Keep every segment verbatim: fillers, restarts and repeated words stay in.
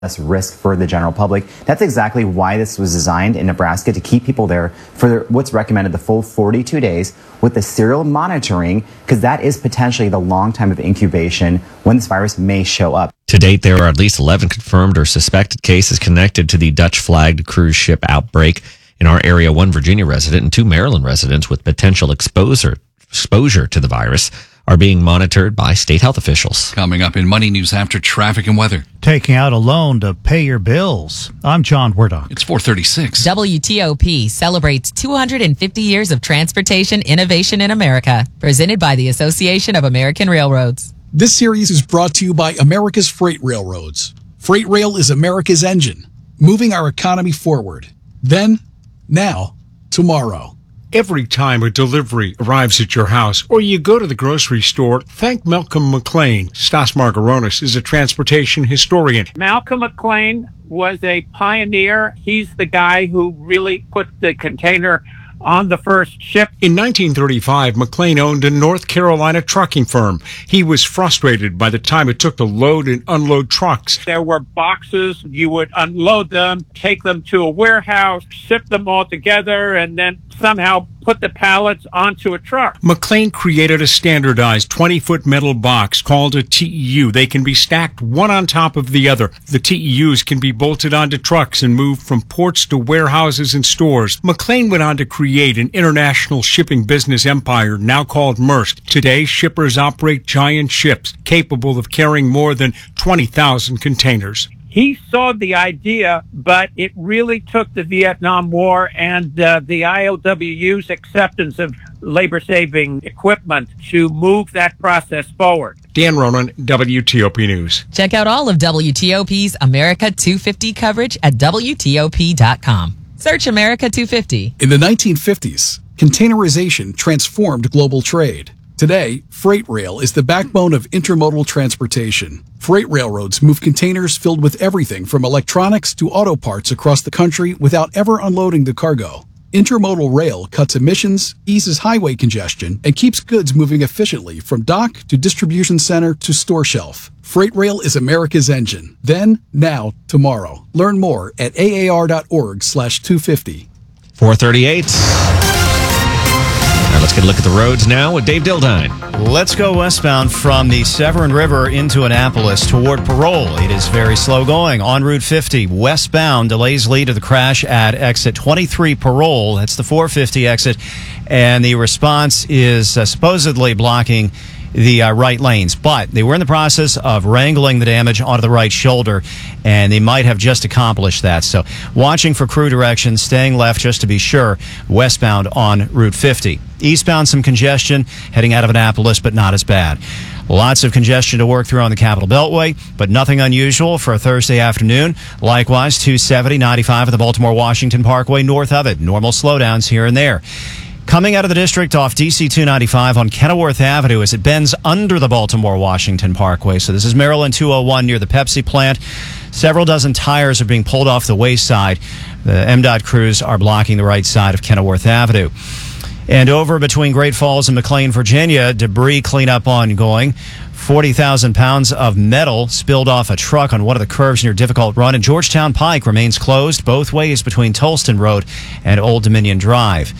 less risk for the general public. That's exactly why this was designed in Nebraska, to keep people there for what's recommended the full forty-two days with the serial monitoring, because that is potentially the long time of incubation when this virus may show up. To date, there are at least eleven confirmed or suspected cases connected to the Dutch-flagged cruise ship outbreak. In our area, one Virginia resident and two Maryland residents with potential exposure, exposure to the virus are being monitored by state health officials. Coming up in Money News after traffic and weather. Taking out a loan to pay your bills. I'm John Wardock. It's four thirty-six. W T O P celebrates two hundred fifty years of transportation innovation in America. Presented by the Association of American Railroads. This series is brought to you by America's Freight Railroads. Freight Rail is America's engine, moving our economy forward. Then, now, tomorrow. Every time a delivery arrives at your house or you go to the grocery store, thank Malcolm McLean. Stas Margaronis is a transportation historian. Malcolm McLean was a pioneer. He's the guy who really put the container on the first ship. In nineteen thirty-five, McLean owned a North Carolina trucking firm. He was frustrated by the time it took to load and unload trucks. There were boxes. You would unload them, take them to a warehouse, ship them all together, and then somehow put the pallets onto a truck. McLean created a standardized twenty-foot metal box called a T E U. They can be stacked one on top of the other. The T E Us can be bolted onto trucks and moved from ports to warehouses and stores. McLean went on to create an international shipping business empire now called Maersk. Today, shippers operate giant ships capable of carrying more than twenty thousand containers. He saw the idea, but it really took the Vietnam War and uh, the I O W U's acceptance of labor-saving equipment to move that process forward. Dan Ronan, W T O P News. Check out all of W T O P's America two fifty coverage at W T O P dot com. Search America two fifty. In the nineteen fifties, containerization transformed global trade. Today, freight rail is the backbone of intermodal transportation. Freight railroads move containers filled with everything from electronics to auto parts across the country without ever unloading the cargo. Intermodal rail cuts emissions, eases highway congestion, and keeps goods moving efficiently from dock to distribution center to store shelf. Freight rail is America's engine. Then, now, tomorrow. Learn more at A A R dot org slash two fifty. four thirty-eight. All right, let's get a look at the roads now with Dave Dildine. Let's go westbound from the Severn River into Annapolis toward Parole. It is very slow going. On Route fifty, westbound, delays lead to the crash at exit twenty-three Parole. That's the four fifty exit. And the response is uh, supposedly blocking the uh, right lanes, but they were in the process of wrangling the damage onto the right shoulder, and they might have just accomplished that. So watching for crew direction, staying left just to be sure, westbound on Route fifty. Eastbound, some congestion heading out of Annapolis, but not as bad. Lots of congestion to work through on the Capitol Beltway, but nothing unusual for a Thursday afternoon. Likewise, two seventy, ninety-five at the Baltimore-Washington Parkway north of it. Normal slowdowns here and there. Coming out of the district off D C two ninety-five on Kenilworth Avenue as it bends under the Baltimore-Washington Parkway. So this is Maryland two oh one near the Pepsi plant. Several dozen tires are being pulled off the wayside. The M DOT crews are blocking the right side of Kenilworth Avenue. And over between Great Falls and McLean, Virginia, debris cleanup ongoing. forty thousand pounds of metal spilled off a truck on one of the curves near Difficult Run. And Georgetown Pike remains closed both ways between Tolston Road and Old Dominion Drive.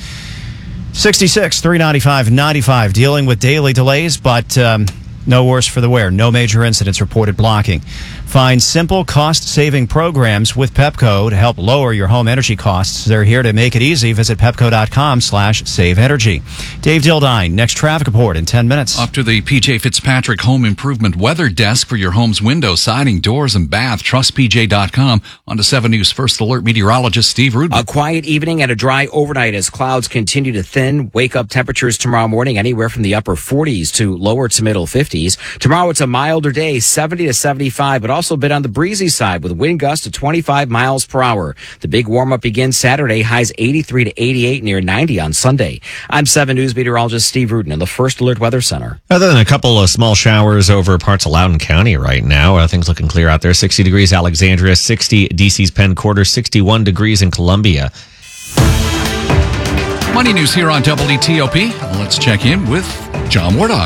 sixty-six, three ninety-five, ninety-five, dealing with daily delays, but um, no worse for the wear. No major incidents reported blocking. Find simple cost-saving programs with Pepco to help lower your home energy costs. They're here to make it easy. Visit pepco.com slash save energy. Dave Dildine, next traffic report in ten minutes. Up to the P J Fitzpatrick Home Improvement Weather Desk for your home's window, siding, doors, and bath. Trust P J dot com. On to seven News First Alert meteorologist Steve Rudman. A quiet evening and a dry overnight as clouds continue to thin. Wake-up temperatures tomorrow morning anywhere from the upper forties to lower to middle fifties. Tomorrow it's a milder day, seventy to seventy-five, but also a bit on the breezy side with wind gusts to twenty-five miles per hour. The big warm-up begins Saturday, highs eighty-three to eighty-eight, near ninety on Sunday. I'm seven News meteorologist Steve Rudin in the First Alert Weather Center. Other than a couple of small showers over parts of Loudoun County right now, uh, things looking clear out there. sixty degrees Alexandria, sixty D C's Penn Quarter, sixty-one degrees in Columbia. Money News here on W T O P. Let's check in with John Wardock.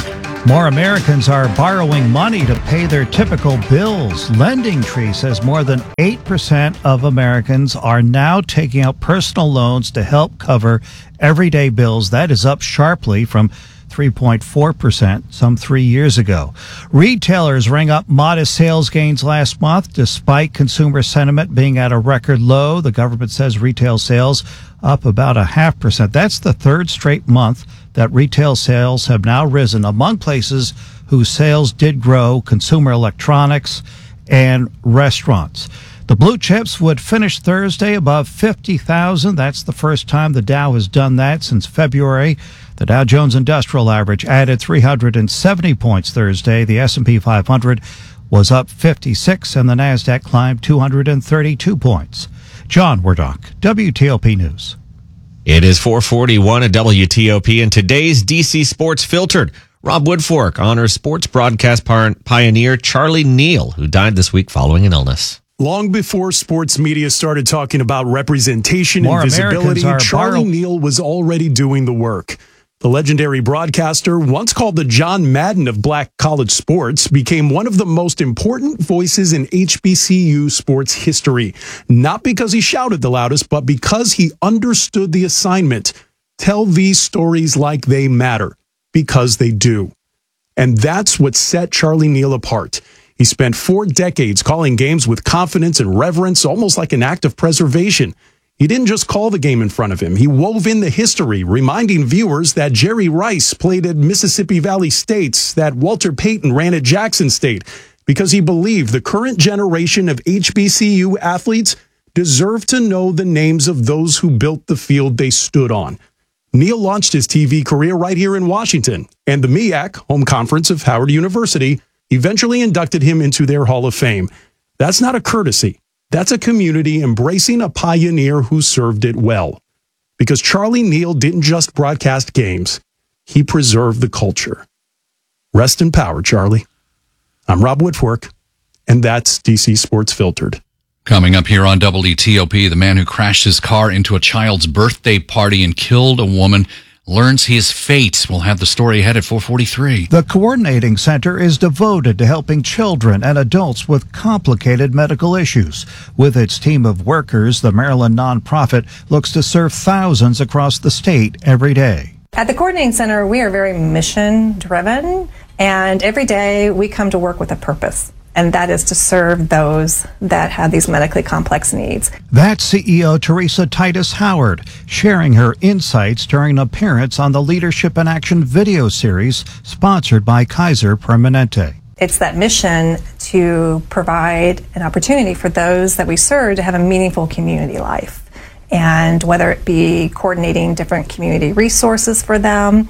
More Americans are borrowing money to pay their typical bills. Lending Tree says more than eight percent of Americans are now taking out personal loans to help cover everyday bills. That is up sharply from three point four percent some three years ago. Retailers rang up modest sales gains last month despite consumer sentiment being at a record low. The government says retail sales up about a half percent. That's the third straight month that retail sales have now risen. Among places whose sales did grow, consumer electronics and restaurants. The blue chips would finish Thursday above fifty thousand. That's the first time the Dow has done that since February. The Dow Jones Industrial Average added three hundred seventy points Thursday. The S and P five hundred was up fifty-six, and the NASDAQ climbed two hundred thirty-two points. John Wardock, W T O P News. It is four forty-one at W T O P, and today's D C Sports Filtered. Rob Woodfork honors sports broadcast pioneer Charlie Neal, who died this week following an illness. Long before sports media started talking about representation More and visibility, Americans are Charlie borrow- Neal was already doing the work. The legendary broadcaster, once called the John Madden of black college sports, became one of the most important voices in H B C U sports history. Not because he shouted the loudest, but because he understood the assignment. Tell these stories like they matter, because they do. And that's what set Charlie Neal apart. He spent four decades calling games with confidence and reverence, almost like an act of preservation. He didn't just call the game in front of him. He wove in the history, reminding viewers that Jerry Rice played at Mississippi Valley State, that Walter Payton ran at Jackson State, because he believed the current generation of H B C U athletes deserve to know the names of those who built the field they stood on. Neal launched his T V career right here in Washington, and the M E A C, home conference of Howard University, eventually inducted him into their Hall of Fame. That's not a courtesy. That's a community embracing a pioneer who served it well. Because Charlie Neal didn't just broadcast games. He preserved the culture. Rest in power, Charlie. I'm Rob Woodfork, and that's D C Sports Filtered. Coming up here on W T O P, the man who crashed his car into a child's birthday party and killed a woman learns his fate. We'll have the story ahead at four forty-three. The Coordinating Center is devoted to helping children and adults with complicated medical issues. With its team of workers, the Maryland nonprofit looks to serve thousands across the state every day. At the Coordinating Center, we are very mission-driven, and every day we come to work with a purpose. And that is to serve those that have these medically complex needs. That's C E O Teresa Titus Howard, sharing her insights during an appearance on the Leadership in Action video series sponsored by Kaiser Permanente. It's that mission to provide an opportunity for those that we serve to have a meaningful community life. And whether it be coordinating different community resources for them,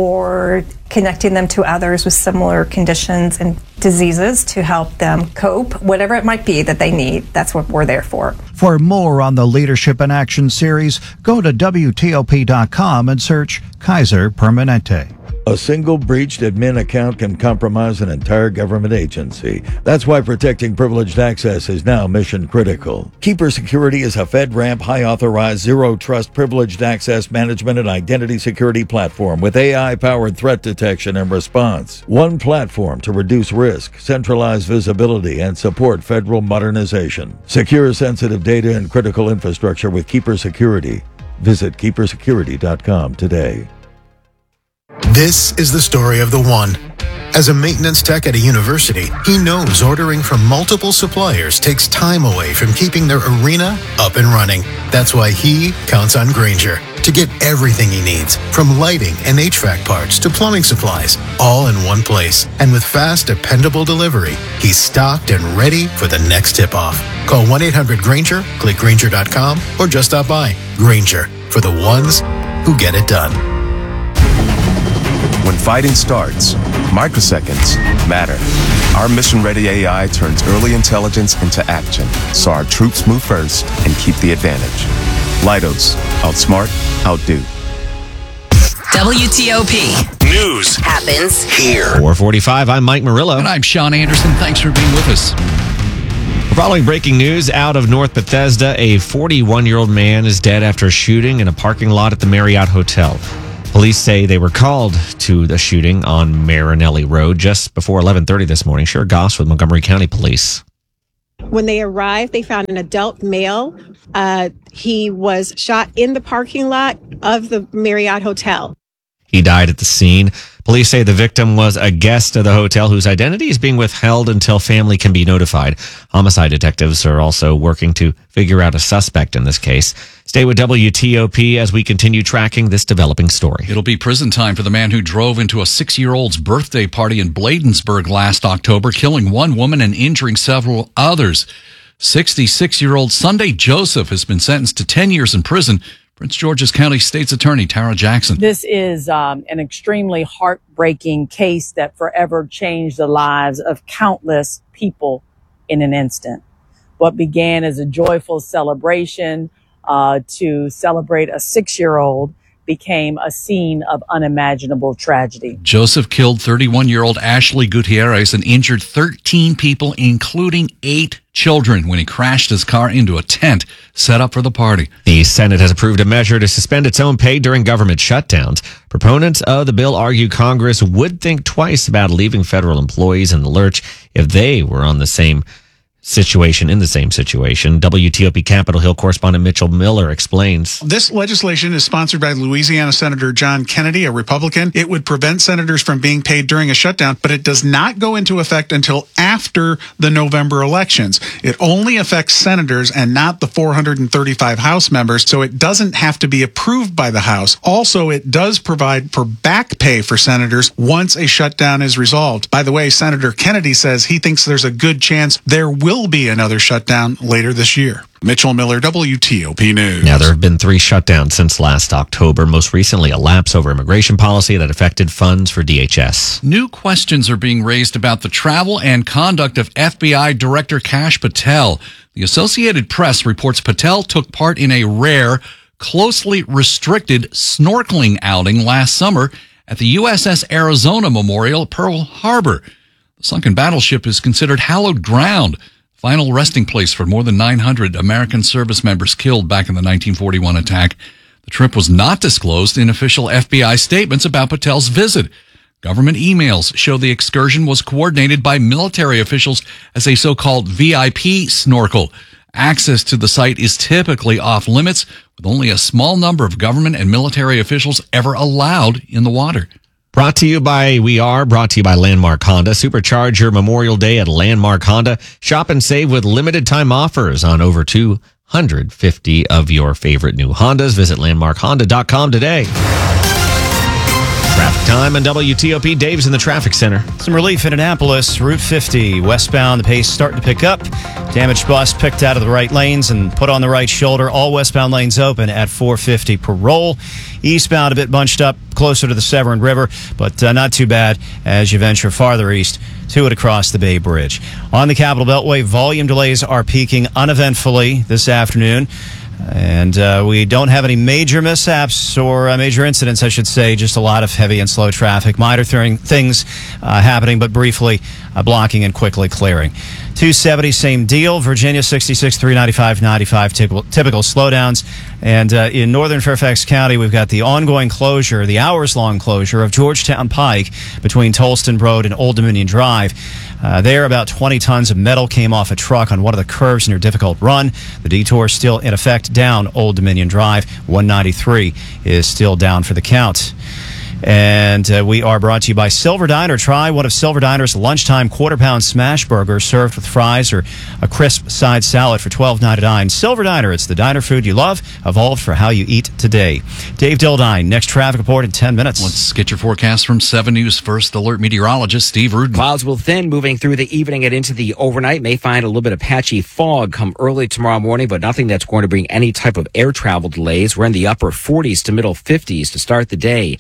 or connecting them to others with similar conditions and diseases to help them cope, whatever it might be that they need. That's what we're there for. For more on the Leadership in Action series, go to W T O P dot com and search Kaiser Permanente. A single breached admin account can compromise an entire government agency. That's why protecting privileged access is now mission critical. Keeper Security is a FedRAMP high-authorized, zero-trust privileged access management and identity security platform with A I-powered threat detection and response. One platform to reduce risk, centralize visibility, and support federal modernization. Secure sensitive data and critical infrastructure with Keeper Security. Visit keeper security dot com today. This is the story of the one. As a maintenance tech at a university, he knows ordering from multiple suppliers takes time away from keeping their arena up and running. That's why he counts on Grainger to get everything he needs, from lighting and H V A C parts to plumbing supplies, all in one place. And with fast, dependable delivery, he's stocked and ready for the next tip-off. Call one eight hundred Grainger, click Grainger dot com, or just stop by. Grainger, for the ones who get it done. When fighting starts, microseconds matter. Our mission-ready A I turns early intelligence into action, so our troops move first and keep the advantage. Leidos, outsmart, outdo. W T O P News happens here. four forty-five, I'm Mike Murillo. And I'm Sean Anderson. Thanks for being with us. Following breaking news out of North Bethesda, a forty-one-year-old man is dead after a shooting in a parking lot at the Marriott Hotel. Police say they were called to the shooting on Marinelli Road just before eleven thirty this morning. Sheriff Goss with Montgomery County Police. When they arrived, they found an adult male. Uh, he was shot in the parking lot of the Marriott Hotel. He died at the scene. Police say the victim was a guest of the hotel whose identity is being withheld until family can be notified. Homicide detectives are also working to figure out a suspect in this case. Stay with W T O P as we continue tracking this developing story. It'll be prison time for the man who drove into a six-year-old's birthday party in Bladensburg last October, killing one woman and injuring several others. sixty-six-year-old Sunday Joseph has been sentenced to ten years in prison. Prince George's County State's Attorney Tara Jackson. This is um, an extremely heartbreaking case that forever changed the lives of countless people in an instant. What began as a joyful celebration uh, to celebrate a six-year-old became a scene of unimaginable tragedy. Joseph killed thirty-one-year-old Ashley Gutierrez and injured thirteen people, including eight children, when he crashed his car into a tent set up for the party. The Senate has approved a measure to suspend its own pay during government shutdowns. Proponents of the bill argue Congress would think twice about leaving federal employees in the lurch if they were on the same situation, in the same situation. W T O P Capitol Hill correspondent Mitchell Miller explains. This legislation is sponsored by Louisiana Senator John Kennedy, a Republican. It would prevent senators from being paid during a shutdown, but it does not go into effect until after the November elections. It only affects senators and not the four hundred thirty-five House members, so it doesn't have to be approved by the House. Also, it does provide for back pay for senators once a shutdown is resolved. By the way, Senator Kennedy says he thinks there's a good chance there will be another shutdown later this year. Mitchell Miller, W T O P News. Now, there have been three shutdowns since last October, most recently a lapse over immigration policy that affected funds for D H S. New questions are being raised about the travel and conduct of F B I Director Kash Patel. The Associated Press reports Patel took part in a rare, closely restricted snorkeling outing last summer at the U S S Arizona Memorial at Pearl Harbor. The sunken battleship is considered hallowed ground, final resting place for more than nine hundred American service members killed back in the nineteen forty-one attack. The trip was not disclosed in official F B I statements about Patel's visit. Government emails show the excursion was coordinated by military officials as a so-called V I P snorkel. Access to the site is typically off limits, with only a small number of government and military officials ever allowed in the water. Brought to you by, we are brought to you by Landmark Honda. Supercharge your Memorial Day at Landmark Honda. Shop and save with limited time offers on over two hundred fifty of your favorite new Hondas. Visit landmark honda dot com today. Traffic time on W T O P. Dave's in the traffic center. Some relief in Annapolis, Route fifty, westbound, the pace starting to pick up. Damaged bus picked out of the right lanes and put on the right shoulder. All westbound lanes open at four fifty per roll. Eastbound a bit bunched up closer to the Severn River, but uh, not too bad as you venture farther east to it across the Bay Bridge. On the Capital Beltway, volume delays are peaking uneventfully this afternoon. And uh, we don't have any major mishaps or uh, major incidents, I should say. Just a lot of heavy and slow traffic. Minor th- things uh, happening, but briefly uh, blocking and quickly clearing. two seventy, same deal. Virginia, sixty-six, three ninety-five, ninety-five, typical, typical slowdowns. And uh, in northern Fairfax County, we've got the ongoing closure, the hours-long closure of Georgetown Pike between Tolston Road and Old Dominion Drive. Uh, there, about twenty tons of metal came off a truck on one of the curves near Difficult Run. The detour still in effect down Old Dominion Drive. one ninety-three is still down for the count. And uh, we are brought to you by Silver Diner. Try one of Silver Diner's lunchtime quarter-pound smash burgers served with fries or a crisp side salad for twelve ninety-nine. Silver Diner, it's the diner food you love, evolved for how you eat today. Dave Dildine, next traffic report in ten minutes. Let's get your forecast from seven News First Alert meteorologist Steve Rudin. Clouds will thin moving through the evening and into the overnight. May find a little bit of patchy fog come early tomorrow morning, but nothing that's going to bring any type of air travel delays. We're in the upper forties to middle fifties to start the day. Friday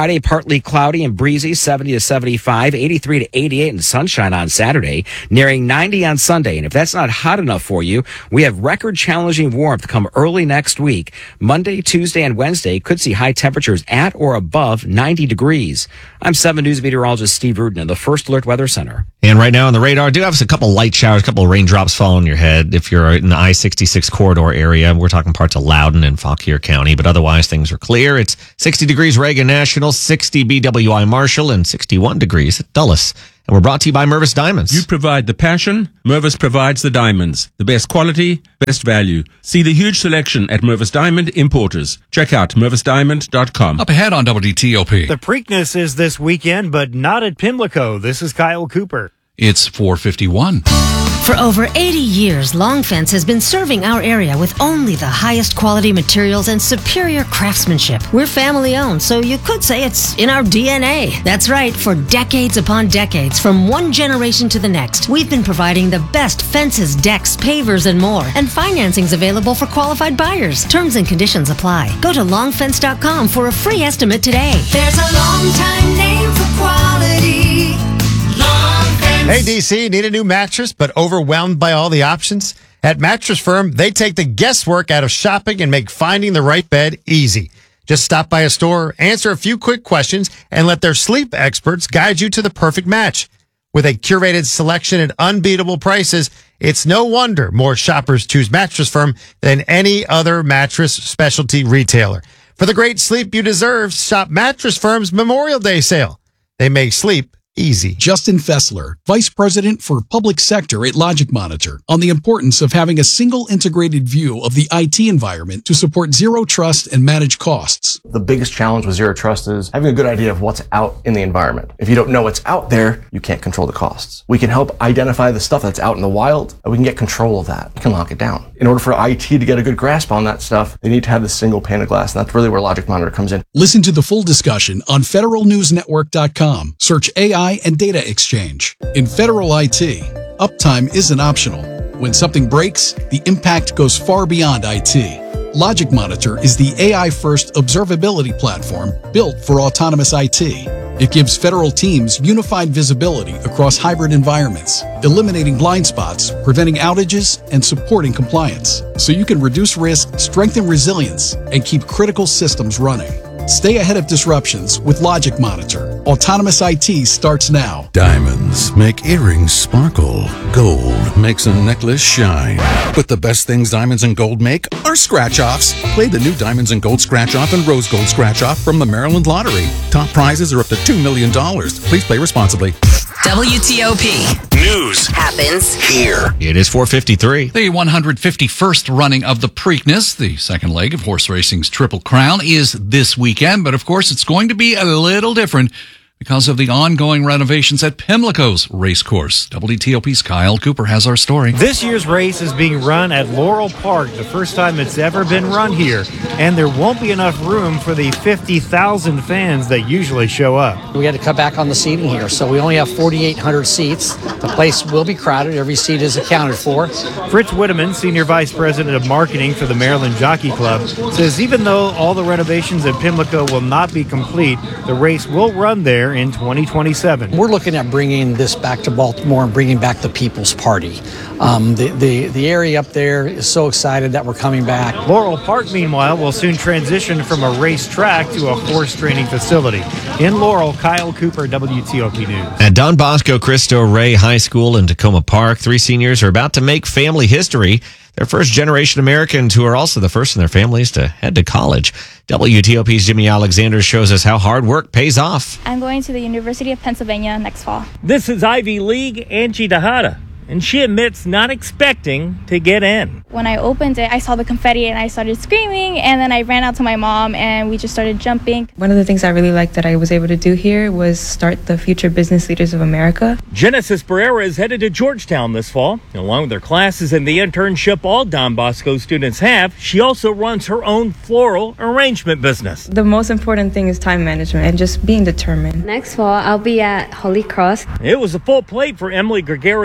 Friday, partly cloudy and breezy, seventy to seventy-five, eighty-three to eighty-eight, and sunshine on Saturday, nearing ninety on Sunday. And if that's not hot enough for you, we have record challenging warmth come early next week. Monday, Tuesday, and Wednesday could see high temperatures at or above ninety degrees. I'm seven News meteorologist Steve Rudin in the First Alert Weather Center. And right now on the radar, do have a couple light showers, a couple of raindrops fall on your head if you're in the I sixty-six corridor area. We're talking parts of Loudoun and Fauquier County, but otherwise things are clear. It's sixty degrees Reagan National, sixty B W I Marshall, and sixty-one degrees at Dulles. And we're brought to you by Mervis Diamonds. You provide the passion, Mervis provides the diamonds. The best quality, best value. See the huge selection at Mervis Diamond Importers. Check out mervis diamond dot com. Up ahead on W T O P. The Preakness is this weekend, but not at Pimlico. This is Kyle Cooper. It's four fifty-one. For over eighty years, Long Fence has been serving our area with only the highest quality materials and superior craftsmanship. We're family owned, so you could say it's in our D N A. That's right, for decades upon decades, from one generation to the next, we've been providing the best fences, decks, pavers, and more. And financing's available for qualified buyers. Terms and conditions apply. Go to long fence dot com for a free estimate today. There's a long time name for quality. Hey, D C, need a new mattress but overwhelmed by all the options? At Mattress Firm, they take the guesswork out of shopping and make finding the right bed easy. Just stop by a store, answer a few quick questions, and let their sleep experts guide you to the perfect match. With a curated selection and unbeatable prices, it's no wonder more shoppers choose Mattress Firm than any other mattress specialty retailer. For the great sleep you deserve, shop Mattress Firm's Memorial Day sale. They make sleep easy. Justin Fessler, Vice President for Public Sector at Logic Monitor, on the importance of having a single integrated view of the I T environment to support zero trust and manage costs. The biggest challenge with zero trust is having a good idea of what's out in the environment. If you don't know what's out there, you can't control the costs. We can help identify the stuff that's out in the wild, and we can get control of that. We can lock it down. In order for I T to get a good grasp on that stuff, they need to have this single pane of glass, and that's really where Logic Monitor comes in. Listen to the full discussion on federal news network dot com. Search A I and data exchange. In federal I T, uptime isn't optional. When something breaks, the impact goes far beyond I T. Logic Monitor is the A I-first observability platform built for autonomous I T. It gives federal teams unified visibility across hybrid environments, eliminating blind spots, preventing outages, and supporting compliance, so you can reduce risk, strengthen resilience, and keep critical systems running. Stay ahead of disruptions with Logic Monitor. Autonomous I T starts now. Diamonds make earrings sparkle. Gold makes a necklace shine. But the best things diamonds and gold make are scratch-offs. Play the new Diamonds and Gold Scratch-Off and Rose Gold Scratch-Off from the Maryland Lottery. Top prizes are up to two million dollars. Please play responsibly. W T O P. News happens here. It is four fifty-three. The one hundred fifty-first running of the Preakness, the second leg of horse racing's Triple Crown, is this weekend. But of course, it's going to be a little different because of the ongoing renovations at Pimlico's racecourse. W T O P's Kyle Cooper has our story. This year's race is being run at Laurel Park, the first time it's ever been run here, and there won't be enough room for the fifty thousand fans that usually show up. We had to cut back on the seating here, so we only have forty-eight hundred seats. The place will be crowded. Every seat is accounted for. Fritz Witteman, Senior Vice President of Marketing for the Maryland Jockey Club, says even though all the renovations at Pimlico will not be complete, the race will run there in twenty twenty-seven. We're looking at bringing this back to Baltimore and bringing back the People's Party. Um, the, the, the area up there is so excited that we're coming back. Laurel Park, meanwhile, will soon transition from a racetrack to a horse training facility. In Laurel, Kyle Cooper, W T O P News. At Don Bosco Cristo Rey High School in Tacoma Park, three seniors are about to make family history. They're first-generation Americans who are also the first in their families to head to college. W T O P's Jimmy Alexander shows us how hard work pays off. I'm going to the University of Pennsylvania next fall. This is Ivy League Angie Tejada, and she admits not expecting to get in. When I opened it, I saw the confetti and I started screaming, and then I ran out to my mom and we just started jumping. One of the things I really liked that I was able to do here was start the Future Business Leaders of America. Genesis Pereira is headed to Georgetown this fall. Along with her classes and the internship all Don Bosco students have, she also runs her own floral arrangement business. The most important thing is time management and just being determined. Next fall, I'll be at Holy Cross. It was a full plate for Emily Gregorio Yakin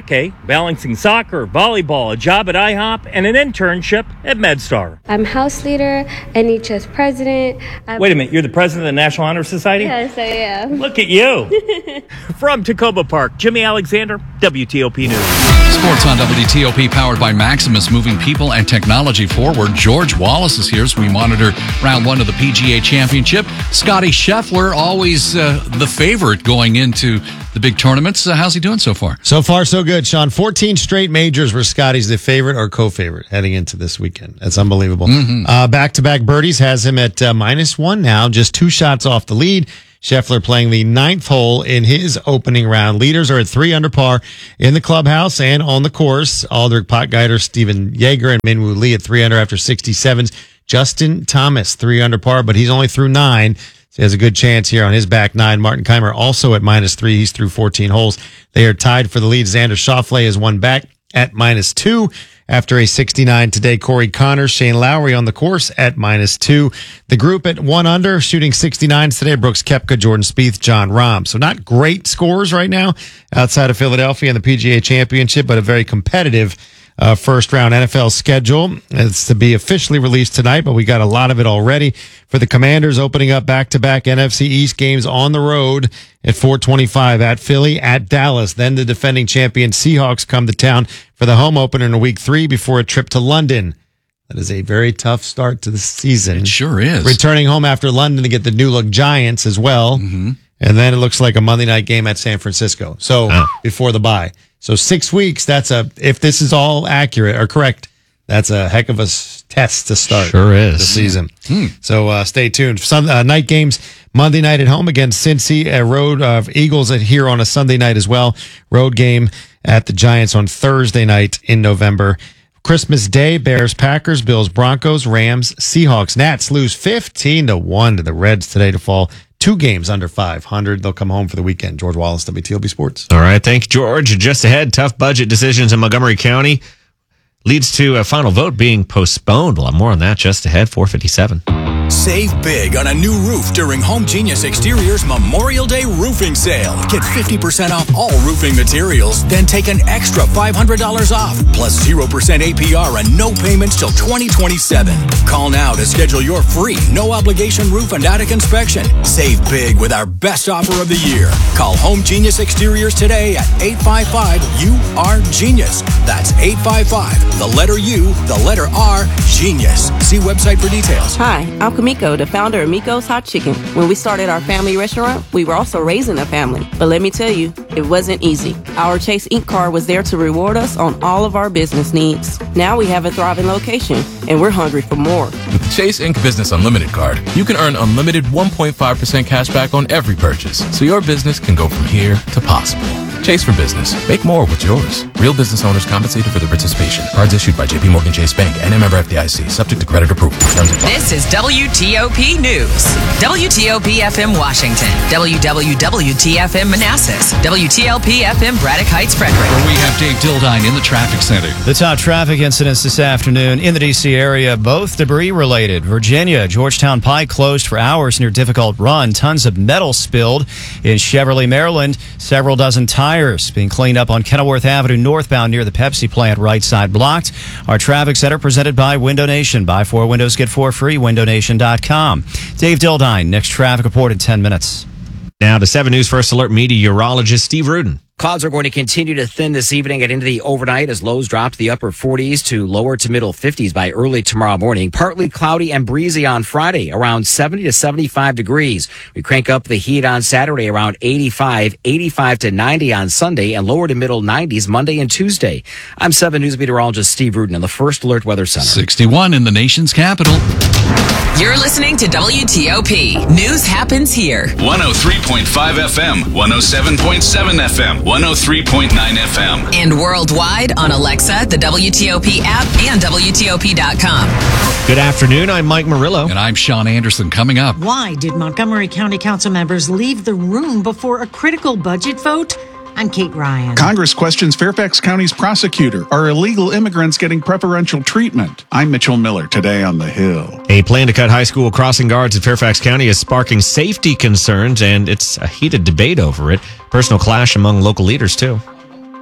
hockey, balancing soccer, volleyball, a job at I hop, and an internship at MedStar. I'm House Leader, N H S President. I'm- Wait a minute, you're the president of the National Honor Society? Yes, I am. Look at you. From Tacoma Park, Jimmy Alexander, W T O P News. Sports on W T O P, powered by Maximus, moving people and technology forward. George Wallace is here as we monitor round one of the P G A Championship. Scotty Scheffler, always uh, the favorite going into the big tournaments. Uh, how's he doing so far? So far, so good, Sean. fourteen straight majors where Scotty's the favorite or co-favorite heading into this weekend. That's unbelievable. Mm-hmm. Uh, back-to-back birdies has him at uh, minus one now, just two shots off the lead. Scheffler playing the ninth hole in his opening round. Leaders are at three under par in the clubhouse and on the course. Aldrich Potgieter, Steven Yeager, and Minwoo Lee at three under after sixty-sevens. Justin Thomas, three under par, but he's only through nine. So he has a good chance here on his back nine. Martin Keimer also at minus three. He's through fourteen holes. They are tied for the lead. Xander Schauffele is one back at minus two. After a sixty-nine today, Corey Connors, Shane Lowry on the course at minus two. The group at one under, shooting sixty-nines today, Brooks Koepka, Jordan Spieth, John Rahm. So not great scores right now outside of Philadelphia in the P G A Championship, but a very competitive uh, first round N F L schedule. It's to be officially released tonight, but we got a lot of it already. For the Commanders, opening up back-to-back N F C East games on the road at four twenty-five at Philly, at Dallas. Then the defending champion Seahawks come to town for the home opener in week three before a trip to London. That is a very tough start to the season. It sure is. Returning home after London to get the new look Giants as well. Mm-hmm. And then it looks like a Monday night game at San Francisco. So oh. before the bye. So six weeks, that's a, if this is all accurate or correct, that's a heck of a test to start sure is. the season. Hmm. So uh, stay tuned. Some uh, night games Monday night at home against Cincy. A road of uh, Eagles at here on a Sunday night as well. Road game at the Giants on Thursday night in November. Christmas Day, Bears, Packers, Bills, Broncos, Rams, Seahawks. Nats lose fifteen to one to the Reds today to fall two games under five hundred. They'll come home for the weekend. George Wallace, W T O P Sports. All right. Thank you, George. Just ahead, tough budget decisions in Montgomery County leads to a final vote being postponed. A lot more on that just ahead, four fifty-seven. Save big on a new roof during Home Genius Exteriors Memorial Day roofing sale. Get fifty percent off all roofing materials, then take an extra five hundred dollars off, plus zero percent A P R and no payments till twenty twenty-seven. Call now to schedule your free, no-obligation roof and attic inspection. Save big with our best offer of the year. Call Home Genius Exteriors today at eight five five U R Genius. That's eight five five, the letter U, the letter R, Genius. See website for details. Hi, I'm Kamiko, the founder of Miko's Hot Chicken. When we started our family restaurant, we were also raising a family. But let me tell you, it wasn't easy. Our Chase Incorporated card was there to reward us on all of our business needs. Now we have a thriving location, and we're hungry for more. With the Chase Incorporated Business Unlimited card, you can earn unlimited one point five percent cash back on every purchase, so your business can go from here to possible. Chase for Business. Make more with yours. Real business owners compensated for their participation. Cards issued by J P Morgan Chase Bank and a member F D I C. Subject to credit approval. Terms apply. This is W T O P News. W T O P F M Washington. W W W T F M Manassas. W T L P F M Braddock Heights, Frederick. Where we have Dave Dildine in the traffic center. The top traffic incidents this afternoon in the D C area, both debris related. Virginia, Georgetown Pike closed for hours near Difficult Run. Tons of metal spilled. In Cheverly, Maryland, several dozen tires being cleaned up on Kenilworth Avenue northbound near the Pepsi plant, right side blocked. Our traffic center presented by Window Nation. Buy four windows, get four free. window nation dot com. Dave Dildine, next traffic report in ten minutes. Now to seven News First Alert meteorologist Steve Rudin. Clouds are going to continue to thin this evening and into the overnight as lows drop to the upper forties to lower to middle fifties by early tomorrow morning. Partly cloudy and breezy on Friday, around seventy to seventy-five degrees. We crank up the heat on Saturday around eighty-five, eighty-five to ninety on Sunday, and lower to middle nineties Monday and Tuesday. I'm seven News meteorologist Steve Rudin in the First Alert Weather Center. sixty-one in the nation's capital. You're listening to W T O P. News happens here. one oh three point five F M, one oh seven point seven F M, one oh three point nine F M. And worldwide on Alexa, the W T O P app, and W T O P dot com. Good afternoon. I'm Mike Murillo. And I'm Sean Anderson. Coming up. Why did Montgomery County Council members leave the room before a critical budget vote? I'm Kate Ryan. Congress questions Fairfax County's prosecutor. Are illegal immigrants getting preferential treatment? I'm Mitchell Miller, today on The Hill. A plan to cut high school crossing guards in Fairfax County is sparking safety concerns, and it's a heated debate over it. Personal clash among local leaders, too.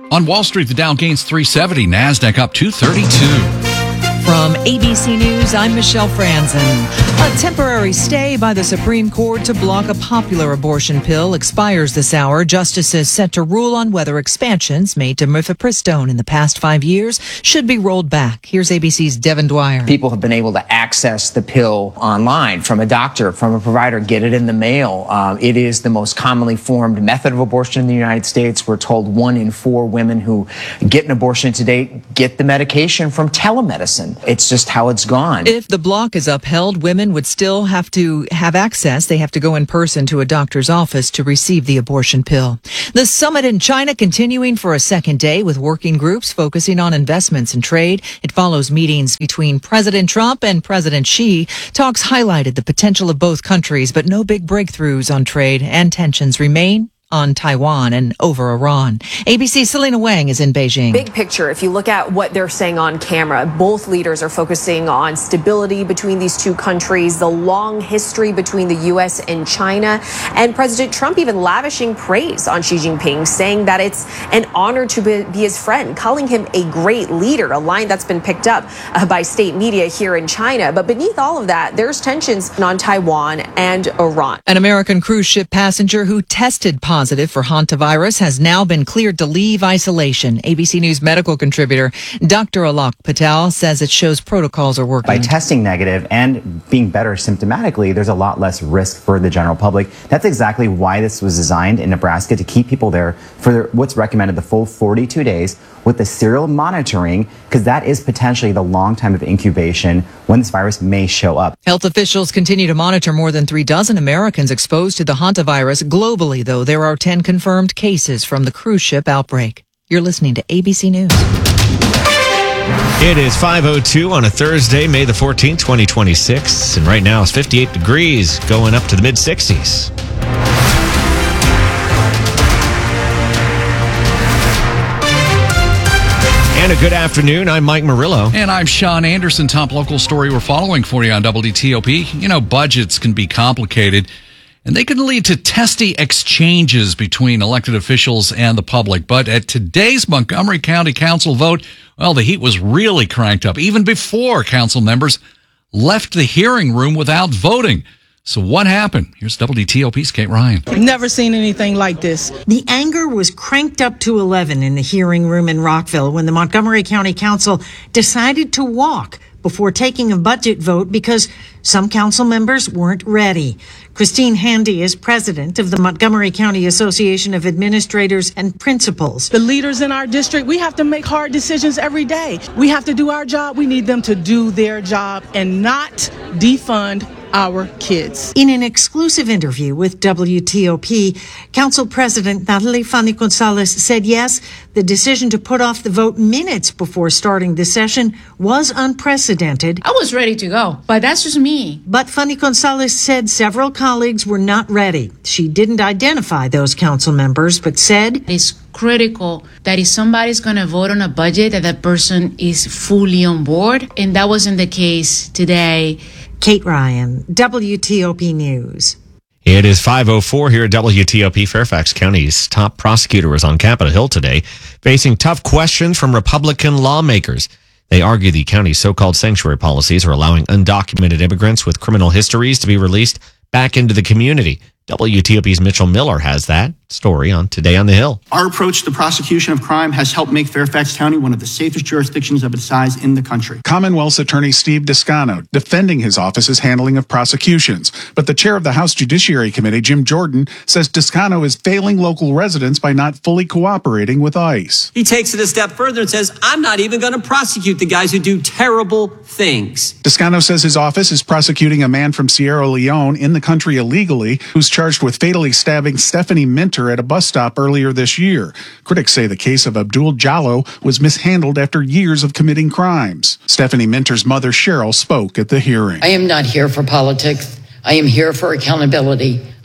On Wall Street, the Dow gains three seventy, NASDAQ up two thirty-two. From A B C News, I'm Michelle Franzen. A temporary stay by the Supreme Court to block a popular abortion pill expires this hour. Justices set to rule on whether expansions made to mifepristone in the past five years should be rolled back. Here's A B C's Devin Dwyer. People have been able to access the pill online from a doctor, from a provider, get it in the mail. Um, it is the most commonly formed method of abortion in the United States. We're told one in four women who get an abortion today get the medication from telemedicine. It's just how it's gone. If the block is upheld, women would still have to have access. They have to go in person to a doctor's office to receive the abortion pill. The summit in China continuing for a second day with working groups focusing on investments and trade. It follows meetings between President Trump and President Xi. Talks highlighted the potential of both countries, but no big breakthroughs on trade, and tensions remain on Taiwan and over Iran. A B C's Selena Wang is in Beijing. Big picture, if you look at what they're saying on camera, both leaders are focusing on stability between these two countries, the long history between the U S and China, and President Trump even lavishing praise on Xi Jinping, saying that it's an honor to be, be his friend, calling him a great leader, a line that's been picked up uh, by state media here in China. But beneath all of that, there's tensions on Taiwan and Iran. An American cruise ship passenger who tested positive Positive for hantavirus has now been cleared to leave isolation. A B C News medical contributor Doctor Alok Patel says it shows protocols are working. By testing negative and being better symptomatically, there's a lot less risk for the general public. That's exactly why this was designed in Nebraska, to keep people there for what's recommended the full forty-two days with the serial monitoring, because that is potentially the long time of incubation when this virus may show up. Health officials continue to monitor more than three dozen Americans exposed to the hantavirus. Globally, though, there are ten confirmed cases from the cruise ship outbreak. You're listening to A B C News. It is five oh two on a Thursday, May the fourteenth, twenty twenty-six. And right now it's fifty-eight degrees, going up to the mid-sixties. And a good afternoon. I'm Mike Murillo. And I'm Sean Anderson. Top local story we're following for you on W T O P. You know, budgets can be complicated, and they can lead to testy exchanges between elected officials and the public. But at today's Montgomery County Council vote, well, the heat was really cranked up, even before council members left the hearing room without voting. So what happened? Here's W T O P's Kate Ryan. Never seen anything like this. The anger was cranked up to eleven in the hearing room in Rockville when the Montgomery County Council decided to walk before taking a budget vote because some council members weren't ready. Christine Handy is president of the Montgomery County Association of Administrators and Principals. The leaders in our district, we have to make hard decisions every day. We have to do our job. We need them to do their job and not defund our kids. In an exclusive interview with W T O P, Council President Natalie Fanny Gonzalez said yes, the decision to put off the vote minutes before starting the session was unprecedented. I was ready to go, but that's just me. But Fanny Gonzalez said several colleagues were not ready. She didn't identify those council members, but said it's critical that if somebody's going to vote on a budget, that that person is fully on board. And that wasn't the case today. Kate Ryan, W T O P News. It is five oh four here at W T O P. Fairfax County's top prosecutor was on Capitol Hill today, facing tough questions from Republican lawmakers. They argue the county's so-called sanctuary policies are allowing undocumented immigrants with criminal histories to be released back into the community. W T O P's Mitchell Miller has that story on Today on the Hill. Our approach to prosecution of crime has helped make Fairfax County one of the safest jurisdictions of its size in the country. Commonwealth's Attorney Steve Descano defending his office's handling of prosecutions. But the chair of the House Judiciary Committee, Jim Jordan, says Descano is failing local residents by not fully cooperating with ICE. He takes it a step further and says, I'm not even going to prosecute the guys who do terrible things. Descano says his office is prosecuting a man from Sierra Leone in the country illegally who's charged with fatally stabbing Stephanie Minter at a bus stop earlier this year. Critics say the case of Abdul Jallo was mishandled after years of committing crimes. Stephanie Minter's mother, Cheryl, spoke at the hearing. I am not here for politics. I am here for accountability.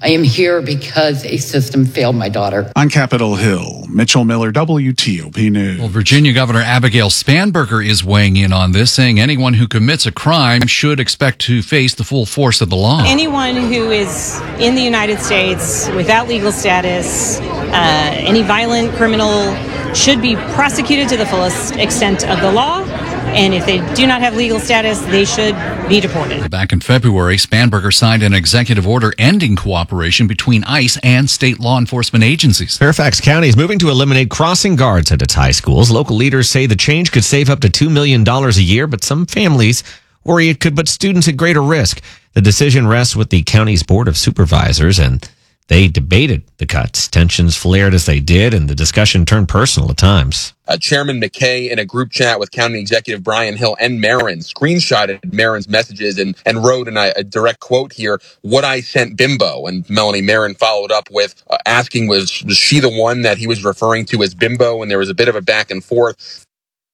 I am here because a system failed my daughter. On Capitol Hill, Mitchell Miller, W T O P News. Well, Virginia Governor Abigail Spanberger is weighing in on this, saying anyone who commits a crime should expect to face the full force of the law. Anyone who is in the United States without legal status, uh, any violent criminal should be prosecuted to the fullest extent of the law. And if they do not have legal status, they should be deported. Back in February, Spanberger signed an executive order ending cooperation between ICE and state law enforcement agencies. Fairfax County is moving to eliminate crossing guards at its high schools. Local leaders say the change could save up to two million dollars a year, but some families worry it could put students at greater risk. The decision rests with the county's Board of Supervisors, and they debated the cuts. Tensions flared as they did, and the discussion turned personal at times. Uh, Chairman McKay, in a group chat with County Executive Brian Hill and Marin, screenshotted Marin's messages and, and wrote in a, a direct quote here, "What I sent Bimbo." And Melanie Marin followed up with uh, asking, was, was she the one that he was referring to as Bimbo? And there was a bit of a back and forth.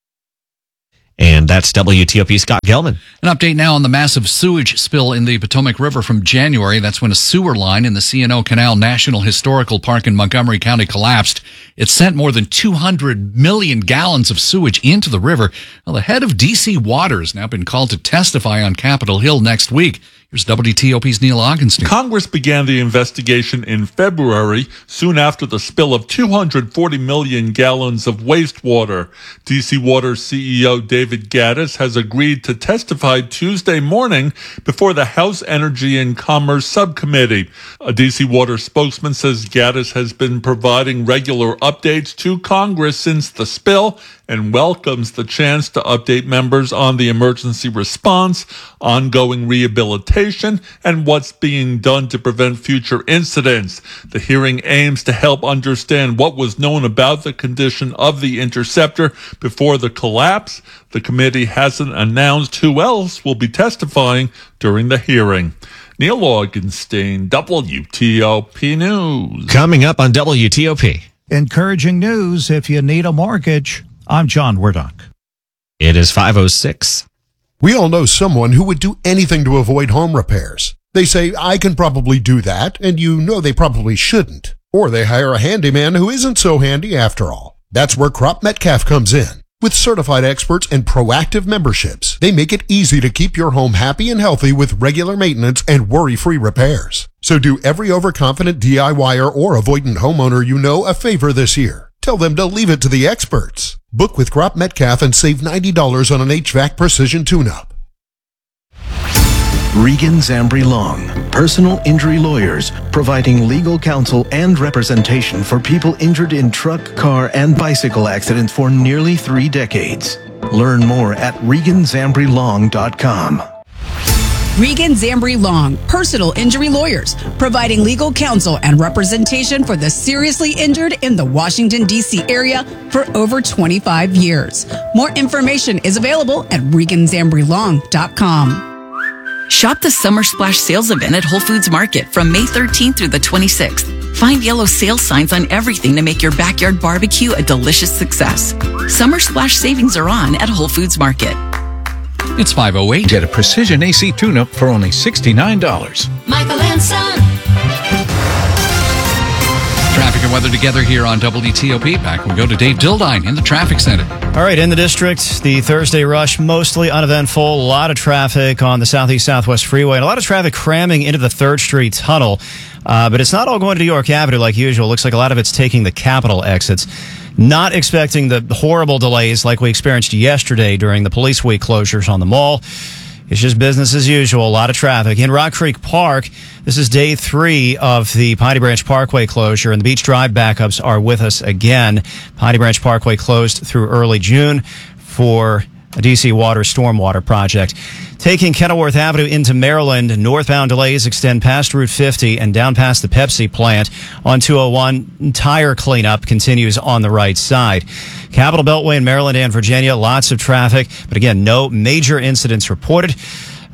And that's W T O P Scott Gelman. An update now on the massive sewage spill in the Potomac River from January. That's when a sewer line in the C and O Canal National Historical Park in Montgomery County collapsed. It sent more than two hundred million gallons of sewage into the river. Well, the head of D C Water has now been called to testify on Capitol Hill next week. Here's W T O P's Neil Augenstein. Congress began the investigation in February, soon after the spill of two hundred forty million gallons of wastewater. D C Water C E O David Gaddis has agreed to testify Tuesday morning before the House Energy and Commerce Subcommittee. A D C Water spokesman says Gaddis has been providing regular updates to Congress since the spill and welcomes the chance to update members on the emergency response, ongoing rehabilitation, and what's being done to prevent future incidents. The hearing aims to help understand what was known about the condition of the interceptor before the collapse. The committee hasn't announced who else will be testifying during the hearing. Neil Augenstein, W T O P News. Coming up on W T O P. Encouraging news if you need a mortgage. I'm John Werdock. It is five oh six. We all know someone who would do anything to avoid home repairs. They say, I can probably do that, and you know they probably shouldn't. Or they hire a handyman who isn't so handy after all. That's where Crop Metcalf comes in. With certified experts and proactive memberships, they make it easy to keep your home happy and healthy with regular maintenance and worry-free repairs. So do every overconfident DIYer or avoidant homeowner you know a favor this year. Tell them to leave it to the experts. Book with Crop Metcalf and save ninety dollars on an H V A C precision tune-up. Regan Zambri Long, personal injury lawyers, providing legal counsel and representation for people injured in truck, car, and bicycle accidents for nearly three decades. Learn more at regan zambri long dot com. Regan Zambri Long, personal injury lawyers, providing legal counsel and representation for the seriously injured in the Washington, D C area for over twenty-five years. More information is available at regan zambri long dot com. Shop the Summer Splash sales event at Whole Foods Market from May thirteenth through the twenty-sixth. Find yellow sales signs on everything to make your backyard barbecue a delicious success. Summer Splash savings are on at Whole Foods Market. It's five oh eight. Get a precision A C tune-up for only sixty-nine dollars. Michael and Son. Traffic and weather together here on W T O P. Back we go to Dave Dildine in the traffic center. All right, in the district, the Thursday rush mostly uneventful. A lot of traffic on the Southeast Southwest Freeway and a lot of traffic cramming into the third Street Tunnel. Uh, but it's not all going to York Avenue like usual. Looks like a lot of it's taking the Capitol exits. Not expecting the horrible delays like we experienced yesterday during the Police Week closures on the mall. It's just business as usual. A lot of traffic. In Rock Creek Park, this is day three of the Piney Branch Parkway closure, and the Beach Drive backups are with us again. Piney Branch Parkway closed through early June for a D C Water stormwater project. Taking Kenilworth Avenue into Maryland, northbound delays extend past Route fifty and down past the Pepsi plant. On two oh one, tire cleanup continues on the right side. Capitol Beltway in Maryland and Virginia, lots of traffic, but again, no major incidents reported.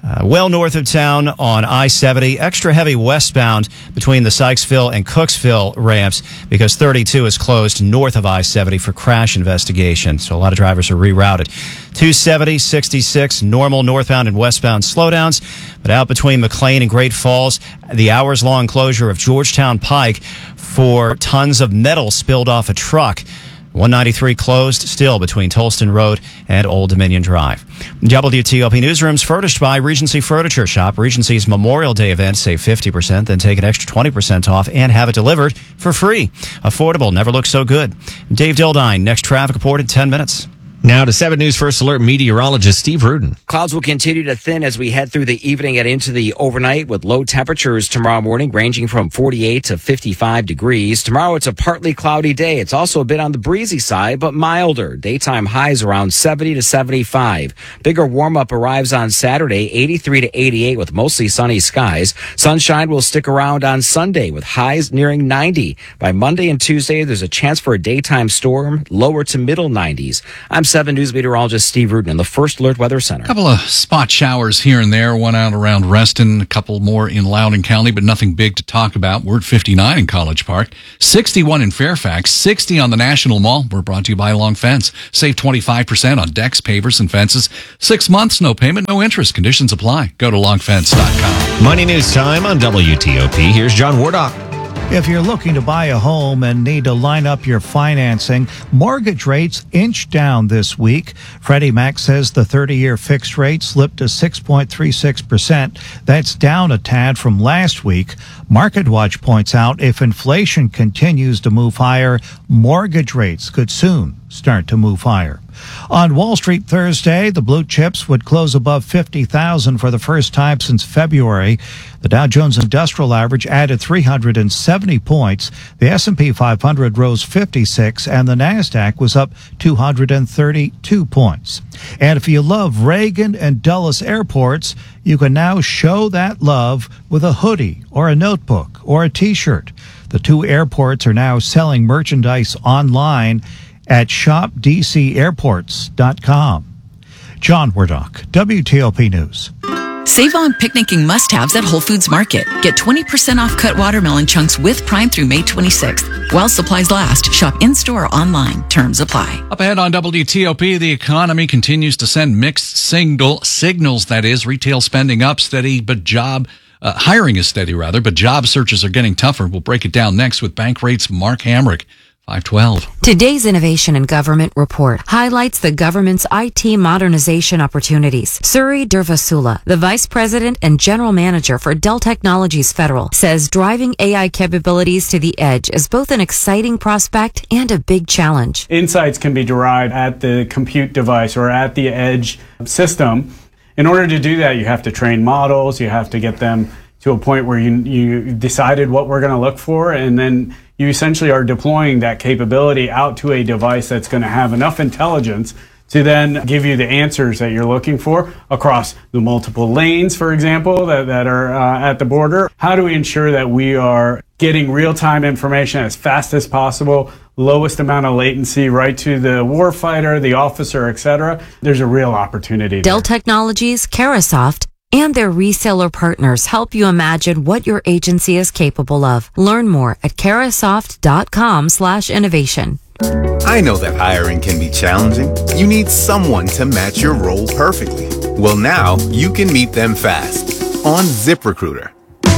Uh, well north of town on I seventy, extra heavy westbound between the Sykesville and Cooksville ramps because thirty-two is closed north of I seventy for crash investigation. So a lot of drivers are rerouted. two seventy, sixty-six, normal northbound and westbound slowdowns, but out between McLean and Great Falls, the hours-long closure of Georgetown Pike for tons of metal spilled off a truck. one ninety-three closed still between Tolston Road and Old Dominion Drive. W T O P Newsrooms furnished by Regency Furniture Shop. Regency's Memorial Day event, save fifty percent, then take an extra twenty percent off and have it delivered for free. Affordable, never looked so good. Dave Dildine, next traffic report in ten minutes. Now to seven News First Alert meteorologist Steve Rudin. Clouds will continue to thin as we head through the evening and into the overnight with low temperatures tomorrow morning ranging from forty-eight to fifty-five degrees. Tomorrow it's a partly cloudy day. It's also a bit on the breezy side, but milder. Daytime highs around seventy to seventy-five. Bigger warm up arrives on Saturday, eighty-three to eighty-eight with mostly sunny skies. Sunshine will stick around on Sunday with highs nearing ninety. By Monday and Tuesday, there's a chance for a daytime storm, lower to middle nineties. I'm seven News meteorologist Steve Rudin in the First Alert Weather Center. A couple of spot showers here and there, one out around Reston, a couple more in Loudoun County, but nothing big to talk about. We're at fifty-nine in College Park, sixty-one in Fairfax, sixty on the National Mall. We're brought to you by Long Fence. Save twenty-five percent on decks, pavers, and fences. Six months, no payment, no interest. Conditions apply. Go to long fence dot com. Money News Time on W T O P. Here's John Wardock. If you're looking to buy a home and need to line up your financing, mortgage rates inched down this week. Freddie Mac says the thirty-year fixed rate slipped to six point three six percent. That's down a tad from last week. MarketWatch points out if inflation continues to move higher, mortgage rates could soon start to move higher. On Wall Street Thursday, the blue chips would close above fifty thousand for the first time since February. The Dow Jones Industrial Average added three hundred seventy points. The S and P five hundred rose fifty-six, and the NASDAQ was up two hundred thirty-two points. And if you love Reagan and Dulles airports, you can now show that love with a hoodie or a notebook or a T-shirt. The two airports are now selling merchandise online at shop d c airports dot com. John Wardock, W T O P News. Save on picnicking must-haves at Whole Foods Market. Get twenty percent off cut watermelon chunks with Prime through May twenty-sixth. While supplies last, shop in-store or online. Terms apply. Up ahead on W T O P, the economy continues to send mixed signal, signals, that is, retail spending up steady, but job uh, hiring is steady, rather, but job searches are getting tougher. We'll break it down next with Bankrate's Mark Hamrick. five twelve. Today's Innovation in Government report highlights the government's I T modernization opportunities. Suri Durvasula, the Vice President and General Manager for Dell Technologies Federal, says driving A I capabilities to the edge is both an exciting prospect and a big challenge. Insights can be derived at the compute device or at the edge system. In order to do that, you have to train models, you have to get them to a point where you you decided what we're going to look for, and then you essentially are deploying that capability out to a device that's going to have enough intelligence to then give you the answers that you're looking for across the multiple lanes, for example, that, that are uh, at the border. How do we ensure that we are getting real-time information as fast as possible, lowest amount of latency right to the warfighter, the officer, et cetera? There's a real opportunity Dell there. Technologies, Carasoft, and their reseller partners help you imagine what your agency is capable of. Learn more at carasoft dot com slash innovation. I know that hiring can be challenging. You need someone to match your role perfectly. Well, now you can meet them fast on ZipRecruiter.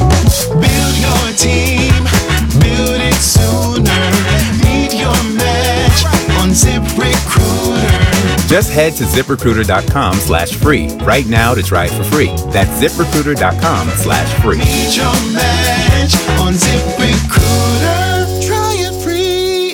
Build your team, build it sooner. Meet your match on ZipRecruiter. Just head to ZipRecruiter.com slash free right now to try it for free. That's ZipRecruiter.com slash free. Meet your match on ZipRecruiter. Try it free.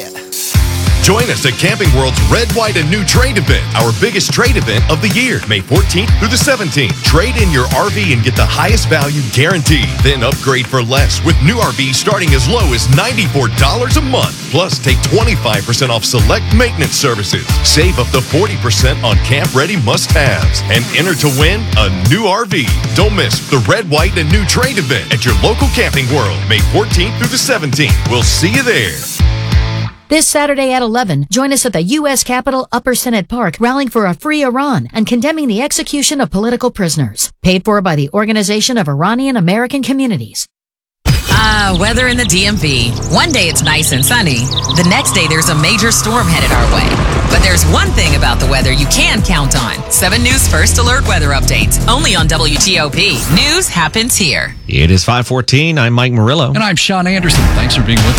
Join us at Camping World's Red, White, and New Trade event, our biggest trade event of the year, May fourteenth through the seventeenth. Trade in your R V and get the highest value guaranteed. Then upgrade for less with new R Vs starting as low as ninety-four dollars a month. Plus, take twenty-five percent off select maintenance services. Save up to forty percent on camp-ready must-haves. And enter to win a new R V. Don't miss the Red, White, and New Trade event at your local Camping World, May fourteenth through the seventeenth. We'll see you there. This Saturday at eleven, join us at the U S Capitol Upper Senate Park, rallying for a free Iran and condemning the execution of political prisoners. Paid for by the Organization of Iranian American Communities. Ah, uh, weather in the D M V. One day it's nice and sunny. The next day there's a major storm headed our way. But there's one thing about the weather you can count on. seven News First Alert weather updates. Only on W T O P. News happens here. It is five fourteen. I'm Mike Murillo. And I'm Sean Anderson. Thanks for being with